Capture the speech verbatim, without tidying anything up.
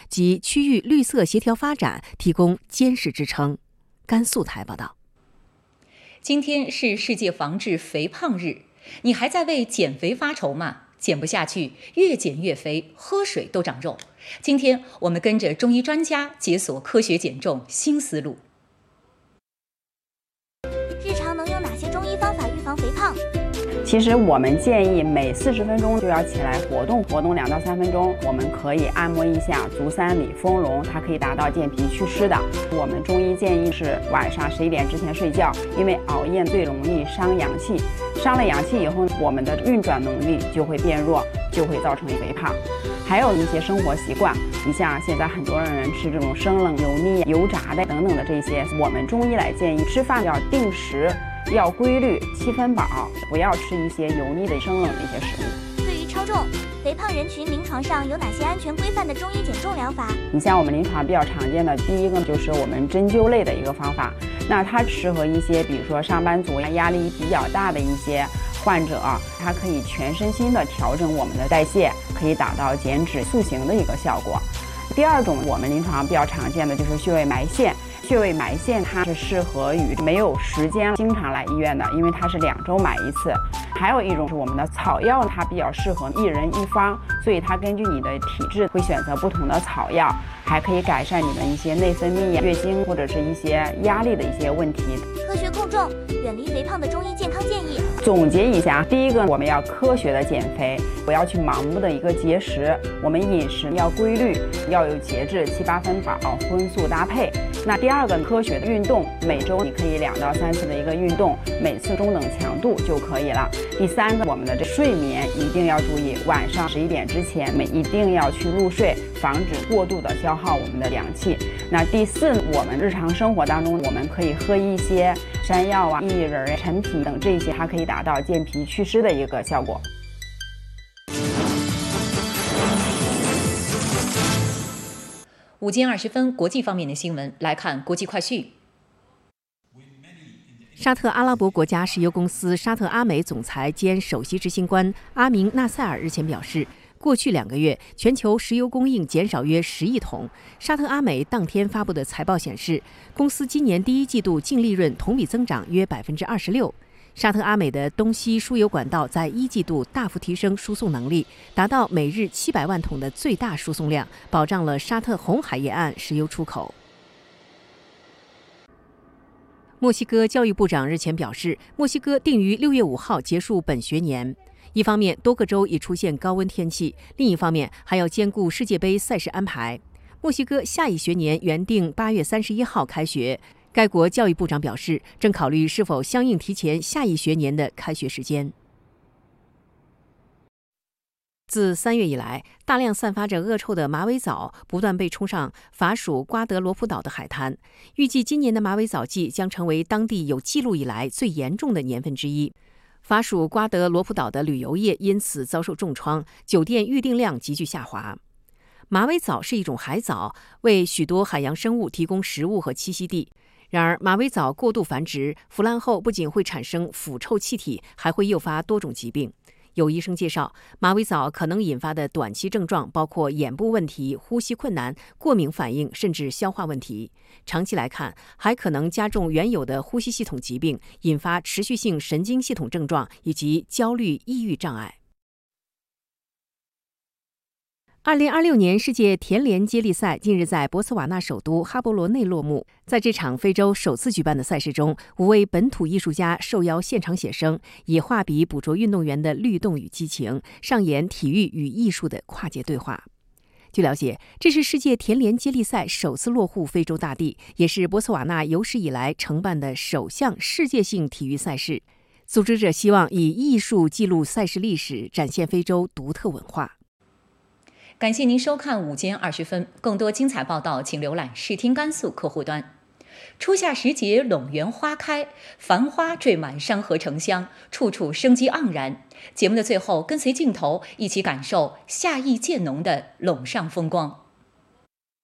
及区域绿色协调发展提供坚实支撑。甘肃台报道。 今天是世界防治肥胖日，你还在为减肥发愁吗？减不下去，越减越肥，喝水都长肉。今天我们跟着中医专家解锁科学减重新思路。 日常能有哪些中医方法预防肥胖？ 其实我们建议每四十分钟就要起来活动，活动两到三分钟。我们可以按摩一下足三里、丰隆，它可以达到健脾祛湿的。我们中医建议是晚上十一点之前睡觉，因为熬夜最容易伤阳气，伤了阳气以后，我们的运转能力就会变弱，就会造成肥胖。还有一些生活习惯，你像现在很多人吃这种生冷、油腻、油炸的等等的这些，我们中医来建议吃饭要定时。要规律，七分饱，不要吃一些油腻的、生冷的一些食物。 对于超重、肥胖人群，临床上有哪些安全规范的中医减重疗法？ 你像我们临床比较常见的，第一个就是我们针灸类的一个方法，那它适合一些比如说上班族压力比较大的一些患者，它可以全身心的调整我们的代谢，可以达到减脂塑形的一个效果。第二种我们临床比较常见的就是穴位埋线。穴位埋线它是适合于没有时间经常来医院的，因为它是两周埋一次。还有一种是我们的草药，它比较适合一人一方，所以它根据你的体质会选择不同的草药，还可以改善你的一些内分泌、月经或者是一些压力的一些问题。 科学控重，远离肥胖的中医健康建议。 总结一下，第一个我们要科学的减肥，不要去盲目的一个节食，我们饮食要规律，要有节制，七八分饱，荤素搭配。那第二个科学的运动，每周你可以两到三次的一个运动，每次中等强度就可以了。第三个，我们的这睡眠一定要注意，晚上十一点之前，每一定要去入睡，防止过度的消耗我们的阳气。那第四，我们日常生活当中，我们可以喝一些山药啊、薏仁、陈皮等这些，它可以达到健脾祛湿的一个效果。 午间二十分，国际方面的新闻来看国际快讯。 沙特阿拉伯国家石油公司沙特阿美总裁兼首席执行官阿明纳塞尔日前表示，过去两个月全球石油供应减少约十亿桶。沙特阿美当天发布的财报显示，公司今年第一季度净利润同比增长约百分之二十六。沙特阿美的东西输油管道在一季度大幅提升输送能力，达到每日七百万桶的最大输送量，保障了沙特红海沿岸石油出口。墨西哥教育部长日前表示，墨西哥定于六月五号结束本学年。一方面，多个州已出现高温天气；另一方面，还要兼顾世界杯赛事安排。墨西哥下一学年原定八月三十一号开学。该国教育部长表示，正考虑是否相应提前下一学年的开学时间。自三月以来，大量散发着恶臭的马尾藻不断被冲上法属瓜德罗普岛的海滩。预计今年的马尾藻季将成为当地有记录以来最严重的年份之一。法属瓜德罗普岛的旅游业因此遭受重创，酒店预订量急剧下滑。马尾藻是一种海藻，为许多海洋生物提供食物和栖息地。然而，马尾藻过度繁殖、腐烂后不仅会产生腐臭气体，还会诱发多种疾病。有医生介绍，马尾藻可能引发的短期症状包括眼部问题、呼吸困难、过敏反应，甚至消化问题。长期来看，还可能加重原有的呼吸系统疾病，引发持续性神经系统症状以及焦虑、抑郁障碍。二零二六年世界田联接力赛近日在博茨瓦纳首都哈伯罗内落幕。在这场非洲首次举办的赛事中，五位本土艺术家受邀现场写生，以画笔捕捉运动员的律动与激情，上演体育与艺术的跨界对话。据了解，这是世界田联接力赛首次落户非洲大地，也是博茨瓦纳有史以来承办的首项世界性体育赛事。组织者希望以艺术记录赛事历史，展现非洲独特文化。 感谢您收看午间二十分，更多精彩报道请浏览视听甘肃客户端。初夏时节，陇园花开，繁花缀满山河城乡，处处生机盎然。节目的最后，跟随镜头一起感受夏意渐浓的陇上风光。